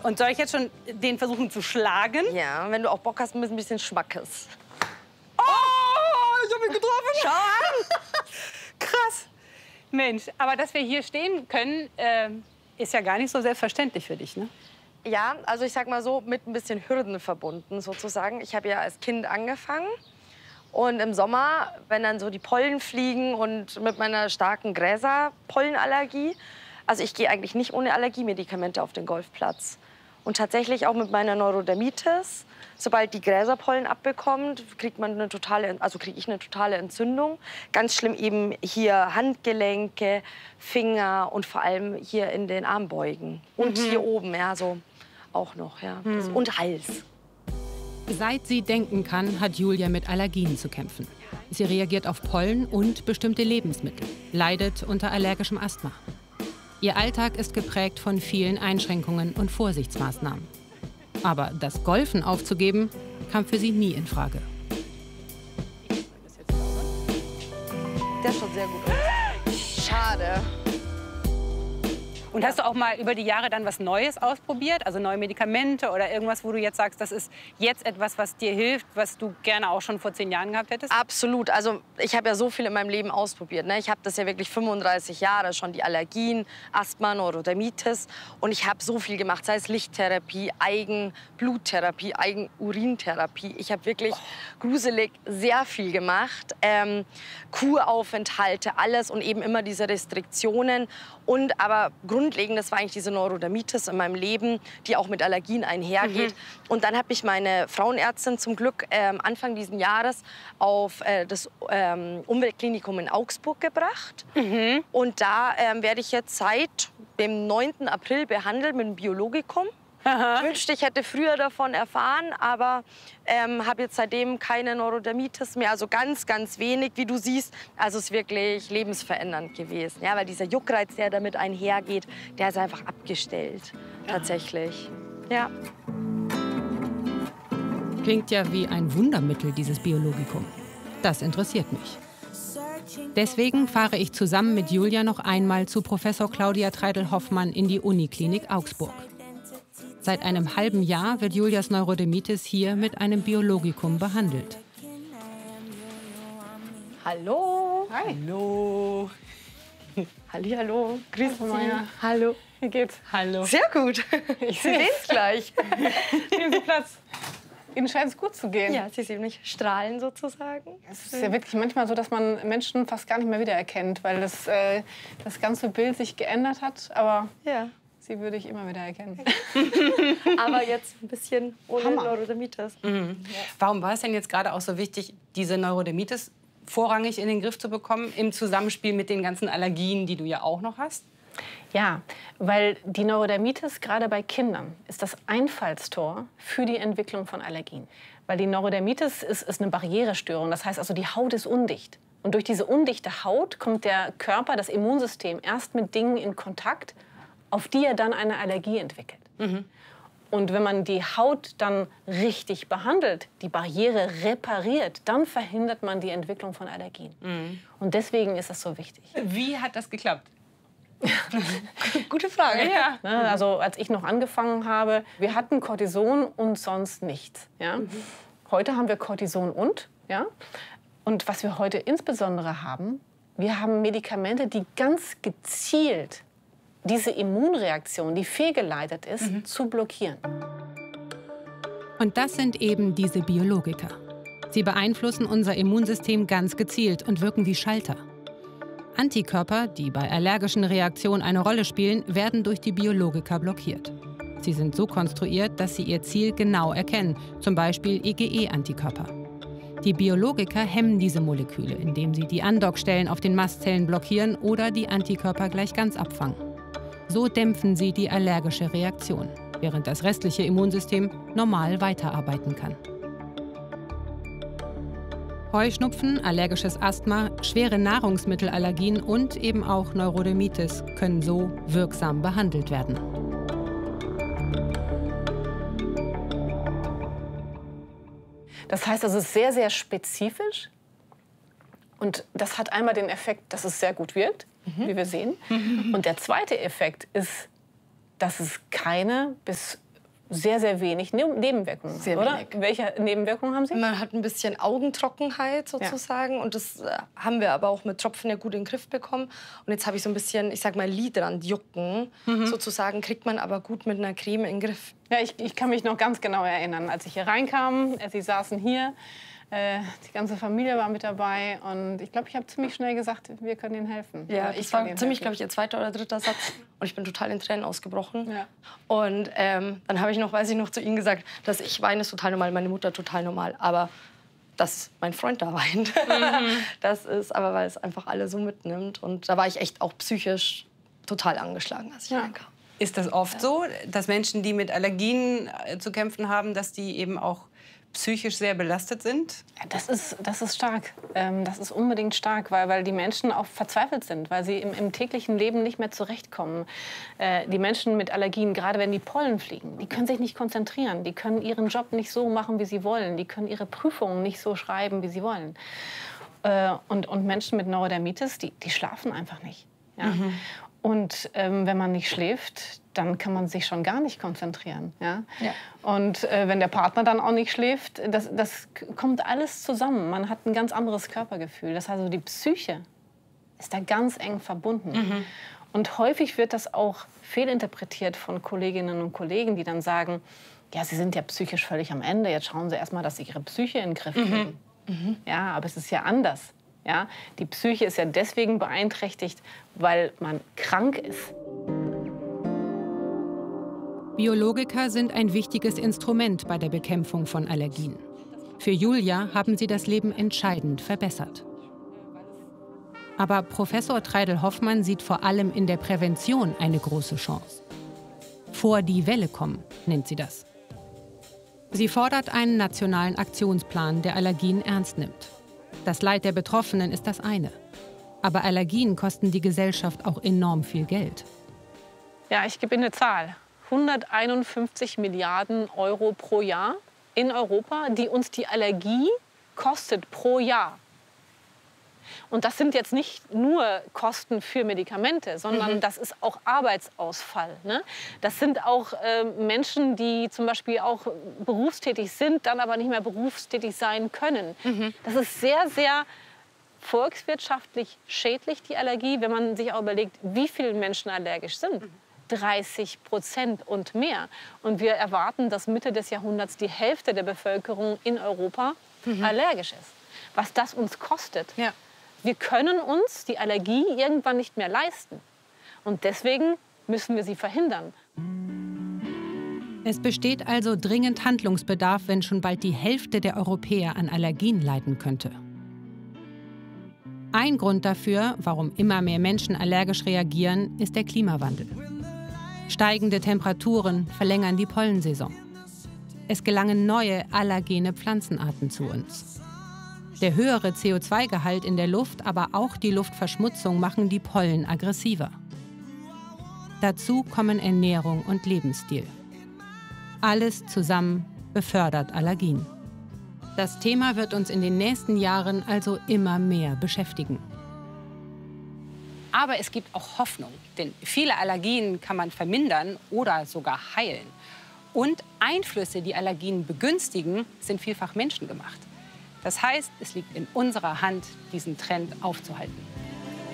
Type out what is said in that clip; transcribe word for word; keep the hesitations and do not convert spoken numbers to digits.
Und soll ich jetzt schon den versuchen zu schlagen? Ja, wenn du auch Bock hast, ein bisschen, bisschen Schmackes. Oh, ich hab ihn getroffen. Schau an. Krass. Mensch, aber dass wir hier stehen können, äh, ist ja gar nicht so selbstverständlich für dich, ne? Ja, also ich sag mal so, mit ein bisschen Hürden verbunden sozusagen. Ich habe ja als Kind angefangen. Und im Sommer, wenn dann so die Pollen fliegen und mit meiner starken Gräserpollenallergie, also ich gehe eigentlich nicht ohne Allergiemedikamente auf den Golfplatz. Und tatsächlich auch mit meiner Neurodermitis, sobald die Gräserpollen abbekommt, kriegt man eine totale, also kriege ich eine totale Entzündung. Ganz schlimm eben hier Handgelenke, Finger und vor allem hier in den Armbeugen. Und mhm. hier oben, ja, so auch noch, ja. Das, mhm. und Hals. Seit sie denken kann, hat Julia mit Allergien zu kämpfen. Sie reagiert auf Pollen und bestimmte Lebensmittel, leidet unter allergischem Asthma. Ihr Alltag ist geprägt von vielen Einschränkungen und Vorsichtsmaßnahmen. Aber das Golfen aufzugeben, kam für sie nie in Frage. Der schaut sehr gut aus. Schade. Und hast du auch mal über die Jahre dann was Neues ausprobiert? Also neue Medikamente oder irgendwas, wo du jetzt sagst, das ist jetzt etwas, was dir hilft, was du gerne auch schon vor zehn Jahren gehabt hättest? Absolut. Also ich habe ja so viel in meinem Leben ausprobiert. Ne? Ich habe das ja wirklich fünfunddreißig Jahre schon, die Allergien, Asthma, Neurodermitis. Und ich habe so viel gemacht, sei es Lichttherapie, Eigenbluttherapie, Eigenurintherapie. Ich habe wirklich oh. gruselig sehr viel gemacht. Ähm, Kuraufenthalte, alles und eben immer diese Restriktionen. Und aber grundlegend, das war eigentlich diese Neurodermitis in meinem Leben, die auch mit Allergien einhergeht. Mhm. Und dann habe ich meine Frauenärztin zum Glück ähm, Anfang dieses Jahres auf äh, das ähm, Umweltklinikum in Augsburg gebracht. Mhm. Und da ähm, werde ich jetzt seit dem neunten April behandelt mit einem Biologikum. Aha. Ich wünschte, ich hätte früher davon erfahren, aber ähm, habe jetzt seitdem keine Neurodermitis mehr. Also ganz, ganz wenig, wie du siehst. Also es ist wirklich lebensverändernd gewesen. Ja, weil dieser Juckreiz, der damit einhergeht, der ist einfach abgestellt. Ja. Tatsächlich. Ja. Klingt ja wie ein Wundermittel, dieses Biologikum. Das interessiert mich. Deswegen fahre ich zusammen mit Julia noch einmal zu Professor Claudia Treidel-Hoffmann in die Uniklinik Augsburg. Seit einem halben Jahr wird Julias Neurodermitis hier mit einem Biologikum behandelt. Hallo. Hi. Hallo. Hallihallo. Grüß dich. Maja. Hallo. Wie geht's? Hallo. Sehr gut. Ich Sie sehen es gleich. Nehmen Sie Platz. Ihnen scheint es gut zu gehen. Ja, Sie sehen mich strahlen sozusagen. Es ist ja wirklich manchmal so, dass man Menschen fast gar nicht mehr wiedererkennt, weil das, äh, das ganze Bild sich geändert hat. Aber ja. Sie würde ich immer wieder erkennen. Aber jetzt ein bisschen ohne Hammer. Neurodermitis. Mhm. Ja. Warum war es denn jetzt gerade auch so wichtig, diese Neurodermitis vorrangig in den Griff zu bekommen, im Zusammenspiel mit den ganzen Allergien, die du ja auch noch hast? Ja, weil die Neurodermitis gerade bei Kindern ist das Einfallstor für die Entwicklung von Allergien. Weil die Neurodermitis ist, ist eine Barrierestörung, das heißt also die Haut ist undicht. Und durch diese undichte Haut kommt der Körper, das Immunsystem, erst mit Dingen in Kontakt, auf die er dann eine Allergie entwickelt. Mhm. Und wenn man die Haut dann richtig behandelt, die Barriere repariert, dann verhindert man die Entwicklung von Allergien. Mhm. Und deswegen ist das so wichtig. Wie hat das geklappt? Gute Frage. Ja. Also als ich noch angefangen habe, wir hatten Cortison und sonst nichts. Ja? Mhm. Heute haben wir Cortison und. Ja? Und was wir heute insbesondere haben, wir haben Medikamente, die ganz gezielt diese Immunreaktion, die fehlgeleitet ist, mhm. zu blockieren. Und das sind eben diese Biologika. Sie beeinflussen unser Immunsystem ganz gezielt und wirken wie Schalter. Antikörper, die bei allergischen Reaktionen eine Rolle spielen, werden durch die Biologika blockiert. Sie sind so konstruiert, dass sie ihr Ziel genau erkennen, zum Beispiel I G E-Antikörper. Die Biologika hemmen diese Moleküle, indem sie die Andockstellen auf den Mastzellen blockieren oder die Antikörper gleich ganz abfangen. So dämpfen sie die allergische Reaktion, während das restliche Immunsystem normal weiterarbeiten kann. Heuschnupfen, allergisches Asthma, schwere Nahrungsmittelallergien und eben auch Neurodermitis können so wirksam behandelt werden. Das heißt, es ist sehr, sehr spezifisch. Und das hat einmal den Effekt, dass es sehr gut wirkt, mhm. wie wir sehen. Mhm. Und der zweite Effekt ist, dass es keine bis sehr, sehr wenig ne Nebenwirkungen, sehr oder? Wenig. Welche Nebenwirkungen haben Sie? Man hat ein bisschen Augentrockenheit sozusagen. Ja. Und das äh, haben wir aber auch mit Tropfen ja gut in den Griff bekommen. Und jetzt habe ich so ein bisschen, ich sag mal, Lidrandjucken mhm. sozusagen, kriegt man aber gut mit einer Creme in den Griff. Ja, ich, ich kann mich noch ganz genau erinnern, als ich hier reinkam. Sie saßen hier. Äh, die ganze Familie war mit dabei und ich glaube, ich habe ziemlich schnell gesagt, wir können Ihnen helfen. Ja, ich war ziemlich, glaube ich, Ihr zweiter oder dritter Satz und ich bin total in Tränen ausgebrochen. Ja. Und ähm, dann habe ich noch, weiß ich noch, zu Ihnen gesagt, dass ich weine ist total normal, meine Mutter total normal, aber dass mein Freund da weint, mhm. das ist aber, weil es einfach alle so mitnimmt und da war ich echt auch psychisch total angeschlagen, als ich ja. reinkam. Ist das oft so, dass Menschen, die mit Allergien äh, zu kämpfen haben, dass die eben auch psychisch sehr belastet sind? Ja, das ist, das ist stark. Ähm, das ist unbedingt stark, weil, weil die Menschen auch verzweifelt sind, weil sie im, im täglichen Leben nicht mehr zurechtkommen. Äh, die Menschen mit Allergien, gerade wenn die Pollen fliegen, die können sich nicht konzentrieren. Die können ihren Job nicht so machen, wie sie wollen. Die können ihre Prüfungen nicht so schreiben, wie sie wollen. Äh, und, und Menschen mit Neurodermitis, die, die schlafen einfach nicht. Ja? Mhm. Und ähm, wenn man nicht schläft, dann kann man sich schon gar nicht konzentrieren. Ja? Ja. Und äh, wenn der Partner dann auch nicht schläft, das, das kommt alles zusammen. Man hat ein ganz anderes Körpergefühl. Das heißt, also die Psyche ist da ganz eng verbunden. Mhm. Und häufig wird das auch fehlinterpretiert von Kolleginnen und Kollegen, die dann sagen, ja, Sie sind ja psychisch völlig am Ende, jetzt schauen Sie erst mal, dass Sie Ihre Psyche in den Griff kriegen. Mhm. Mhm. Ja, aber es ist ja anders. Ja? Die Psyche ist ja deswegen beeinträchtigt, weil man krank ist. Biologiker sind ein wichtiges Instrument bei der Bekämpfung von Allergien. Für Julia haben sie das Leben entscheidend verbessert. Aber Professor Treidel-Hoffmann sieht vor allem in der Prävention eine große Chance. Vor die Welle kommen, nennt sie das. Sie fordert einen nationalen Aktionsplan, der Allergien ernst nimmt. Das Leid der Betroffenen ist das eine. Aber Allergien kosten die Gesellschaft auch enorm viel Geld. Ja, ich gebe Ihnen eine Zahl. hunderteinundfünfzig Milliarden Euro pro Jahr in Europa, die uns die Allergie kostet pro Jahr. Und das sind jetzt nicht nur Kosten für Medikamente, sondern mhm. das ist auch Arbeitsausfall. Ne? Das sind auch äh, Menschen, die zum Beispiel auch berufstätig sind, dann aber nicht mehr berufstätig sein können. Mhm. Das ist sehr, sehr volkswirtschaftlich schädlich, die Allergie, wenn man sich auch überlegt, wie viele Menschen allergisch sind. Mhm. dreißig Prozent und mehr. Und wir erwarten, dass Mitte des Jahrhunderts die Hälfte der Bevölkerung in Europa mhm. allergisch ist. Was das uns kostet. Ja. Wir können uns die Allergie irgendwann nicht mehr leisten. Und deswegen müssen wir sie verhindern. Es besteht also dringend Handlungsbedarf, wenn schon bald die Hälfte der Europäer an Allergien leiden könnte. Ein Grund dafür, warum immer mehr Menschen allergisch reagieren, ist der Klimawandel. Steigende Temperaturen verlängern die Pollensaison. Es gelangen neue allergene Pflanzenarten zu uns. Der höhere C O zwei Gehalt in der Luft, aber auch die Luftverschmutzung machen die Pollen aggressiver. Dazu kommen Ernährung und Lebensstil. Alles zusammen befördert Allergien. Das Thema wird uns in den nächsten Jahren also immer mehr beschäftigen. Aber es gibt auch Hoffnung, denn viele Allergien kann man vermindern oder sogar heilen. Und Einflüsse, die Allergien begünstigen, sind vielfach menschengemacht. Das heißt, es liegt in unserer Hand, diesen Trend aufzuhalten.